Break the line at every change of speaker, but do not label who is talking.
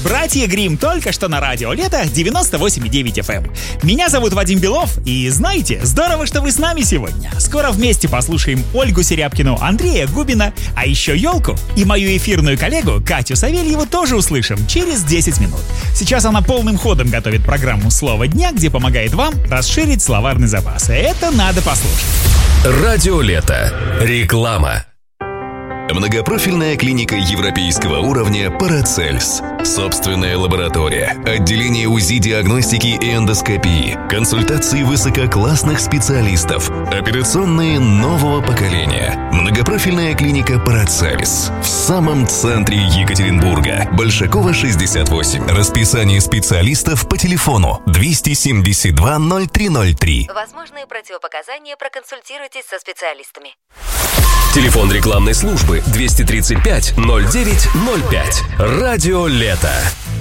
Братья Гримм только что на радио Лето 98,9 FM. Меня зовут Вадим Белов, и знаете, здорово, что вы с нами сегодня. Скоро вместе послушаем Ольгу Серябкину, Андрея Губина, а еще Ёлку и мою эфирную коллегу Катю Савельеву тоже услышим через 10 минут. Сейчас она полным ходом готовит программу «Слово дня», где помогает вам расширить словарный запас. Это надо послушать.
Радио Лето. Реклама. Многопрофильная клиника европейского уровня «Парацельс». Собственная лаборатория, отделение УЗИ, диагностики и эндоскопии, консультации высококлассных специалистов, операционные нового поколения. Многопрофильная клиника «Парацельс» в самом центре Екатеринбурга. Большакова, 68. Расписание специалистов по телефону 272 0303.
Возможные противопоказания, проконсультируйтесь со специалистами.
Телефон рекламной службы 235 09 05. Радио Лето.